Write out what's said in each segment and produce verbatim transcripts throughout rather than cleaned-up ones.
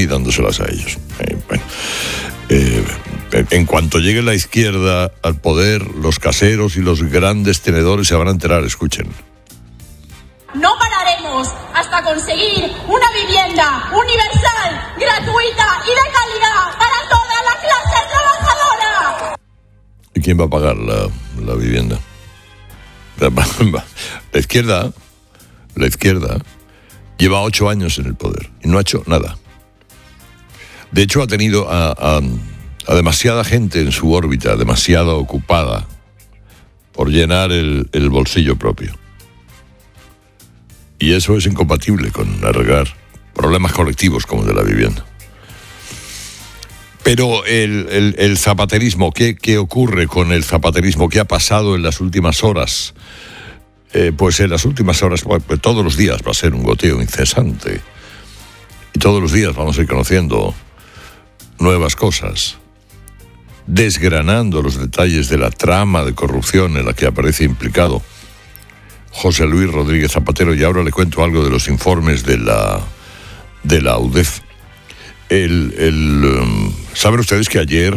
y dándoselas a ellos. Eh, bueno, eh, en cuanto llegue la izquierda al poder, los caseros y los grandes tenedores se van a enterar, escuchen. No pararemos hasta conseguir una vivienda universal, gratuita y de calidad para toda la clase trabajadora. ¿Y quién va a pagar la, la vivienda? La izquierda, la izquierda lleva ocho años en el poder y no ha hecho nada. De hecho, ha tenido a, a, a demasiada gente en su órbita, demasiado ocupada por llenar el, el bolsillo propio. Y eso es incompatible con arreglar problemas colectivos como el de la vivienda. Pero el, el, el zapaterismo, ¿qué, ¿qué ocurre con el zapaterismo? ¿Qué ha pasado en las últimas horas? Eh, pues en las últimas horas, pues, todos los días va a ser un goteo incesante. Y todos los días vamos a ir conociendo nuevas cosas, desgranando los detalles de la trama de corrupción en la que aparece implicado José Luis Rodríguez Zapatero. Y ahora le cuento algo de los informes de la, de la U D E F. El, el, um, ¿Saben ustedes que ayer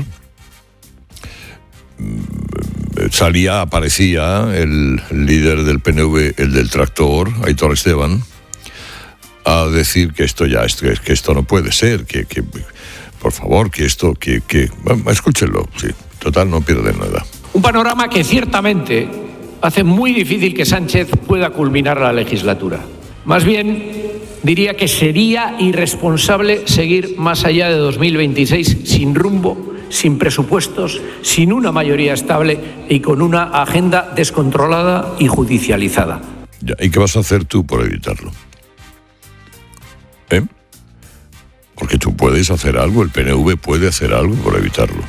um, salía, aparecía el líder del P N V, el del tractor, Aitor Esteban, a decir que esto ya, que, que esto no puede ser, que, que por favor, que esto, que, que bueno, escúchenlo, sí, total, no pierden nada. Un panorama que ciertamente hace muy difícil que Sánchez pueda culminar la legislatura. Más bien, diría que sería irresponsable seguir más allá de dos mil veintiséis sin rumbo, sin presupuestos, sin una mayoría estable y con una agenda descontrolada y judicializada. Ya, ¿y qué vas a hacer tú por evitarlo? ¿Eh? Porque tú puedes hacer algo, el P N V puede hacer algo por evitarlo.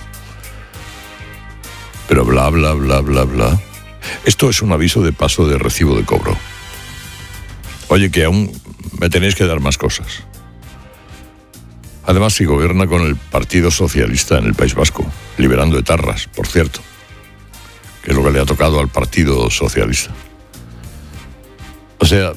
Pero bla, bla, bla, bla, bla. Esto es un aviso de paso de recibo de cobro. Oye, que aún me tenéis que dar más cosas. Además, si gobierna con el Partido Socialista en el País Vasco, liberando etarras, por cierto, que es lo que le ha tocado al Partido Socialista. O sea,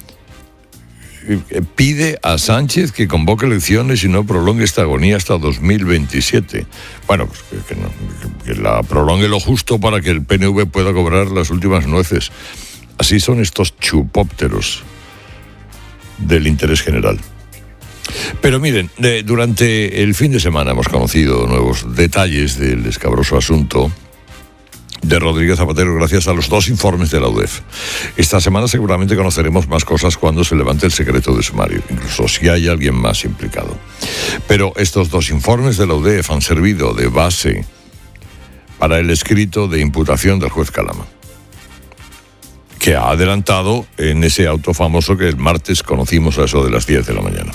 pide a Sánchez que convoque elecciones y no prolongue esta agonía hasta dos mil veintisiete. Bueno, pues que, que, no, que la prolongue lo justo para que el P N V pueda cobrar las últimas nueces. Así son estos chupópteros del interés general. Pero miren, eh, durante el fin de semana hemos conocido nuevos detalles del escabroso asunto de Rodríguez Zapatero gracias a los dos informes de la U D E F. Esta semana seguramente conoceremos más cosas cuando se levante el secreto de sumario, incluso si hay alguien más implicado. Pero estos dos informes de la U D E F han servido de base para el escrito de imputación del juez Calama, que ha adelantado en ese auto famoso que el martes conocimos a eso de las diez de la mañana.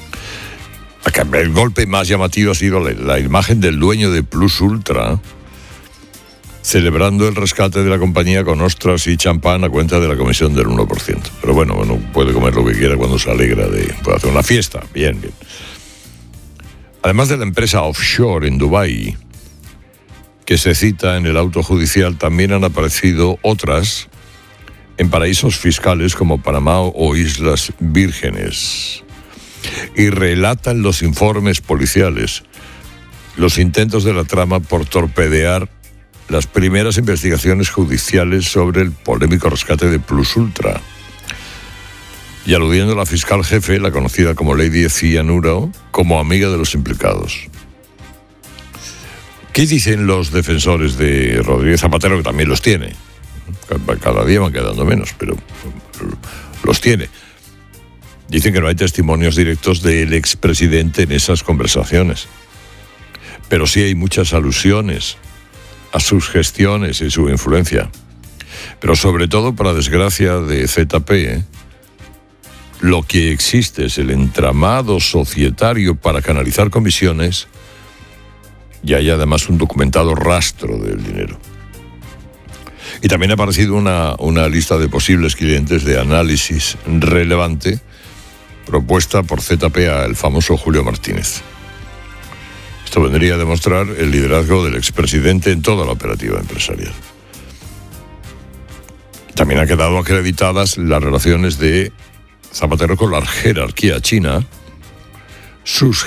El golpe más llamativo ha sido la, la imagen del dueño de Plus Ultra celebrando el rescate de la compañía con ostras y champán a cuenta de la comisión del uno por ciento. Pero bueno, uno puede comer lo que quiera cuando se alegra de... puede hacer una fiesta, bien, bien. Además de la empresa offshore en Dubái, que se cita en el auto judicial, también han aparecido otras en paraísos fiscales como Panamá o Islas Vírgenes. Y relatan los informes policiales los intentos de la trama por torpedear las primeras investigaciones judiciales sobre el polémico rescate de Plus Ultra. Y aludiendo a la fiscal jefe, la conocida como Lady Cianuro, como amiga de los implicados. ¿Qué dicen los defensores de Rodríguez Zapatero, que también los tiene? Cada día van quedando menos, pero los tiene. Dicen que no hay testimonios directos del expresidente en esas conversaciones, pero sí hay muchas alusiones a sus gestiones y su influencia. Pero sobre todo, para desgracia de Z P, ¿eh? lo que existe es el entramado societario para canalizar comisiones y hay además un documentado rastro del dinero. Y también ha aparecido una, una lista de posibles clientes de análisis relevante propuesta por Z P al famoso Julio Martínez. Esto vendría a demostrar el liderazgo del expresidente en toda la operativa empresarial. También han quedado acreditadas las relaciones de Zapatero con la jerarquía china, sus